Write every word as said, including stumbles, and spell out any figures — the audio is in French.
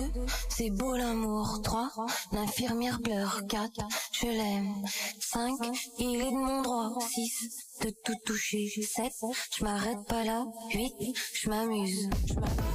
deux, c'est beau l'amour. Trois, l'infirmière pleure. Quatre, je l'aime. Cinq, il est de mon droit. Six, de tout toucher. Sept, je m'arrête pas là. Huit, je m'amuse.